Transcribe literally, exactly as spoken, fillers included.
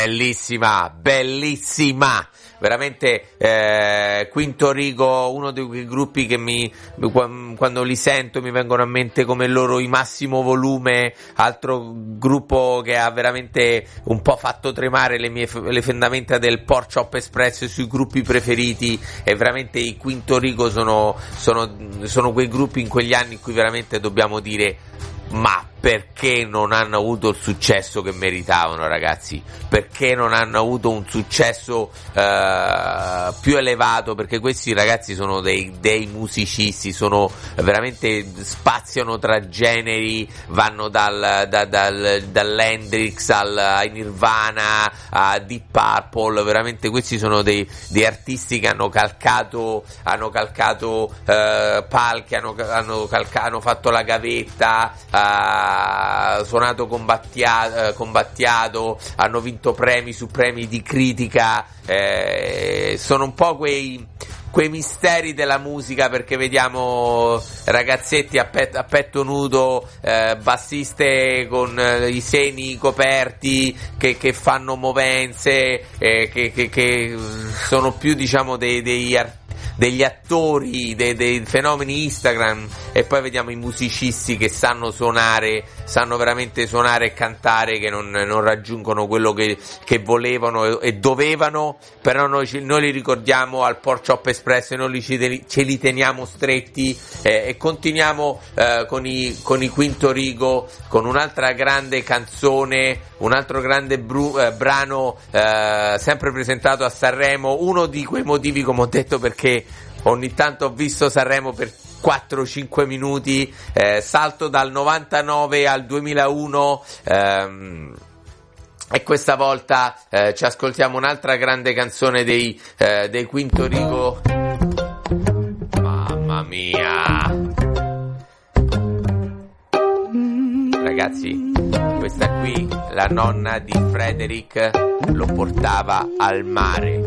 bellissima, bellissima. Veramente eh, Quinto Rigo, uno di quei gruppi che mi quando li sento mi vengono a mente come loro i Massimo Volume, altro gruppo che ha veramente un po' fatto tremare le mie le fondamenta del Pork Chop Express sui gruppi preferiti, e veramente i Quinto Rigo sono, sono, sono quei gruppi in quegli anni in cui veramente dobbiamo dire: ma perché non hanno avuto il successo che meritavano, ragazzi? Perché non hanno avuto un successo eh, più elevato? Perché questi ragazzi sono dei, dei musicisti, sono veramente, spaziano tra generi, vanno dal, da, dal, dall'Hendrix al, ai Nirvana a Deep Purple. Veramente questi sono dei, dei artisti che hanno calcato hanno calcato eh, palchi, hanno, hanno, calca, hanno fatto la gavetta, eh, suonato combattia- combattiato, hanno vinto premi su premi di critica, eh, sono un po' quei quei misteri della musica, perché vediamo ragazzetti a, pet- a petto nudo, eh, bassiste con eh, i seni coperti che, che fanno movenze, eh, che, che, che sono più, diciamo, dei, dei artisti, degli attori, dei, dei fenomeni Instagram, e poi vediamo i musicisti che sanno suonare, sanno veramente suonare e cantare, che non, non raggiungono quello che, che volevano e, e dovevano, però noi, noi li ricordiamo al Pork Chop Express, e noi li, ce li teniamo stretti, eh, e continuiamo eh, con, i, con i Quinto Rigo, con un'altra grande canzone, un altro grande bru, eh, brano eh, sempre presentato a Sanremo, uno di quei motivi, come ho detto, perché ogni tanto ho visto Sanremo per quattro cinque minuti, eh, salto dal novantanove al duemilauno, ehm, e questa volta eh, ci ascoltiamo un'altra grande canzone dei, eh, dei Quinto Rigo. Mamma mia, ragazzi, questa qui, la nonna di Frederick lo portava al mare.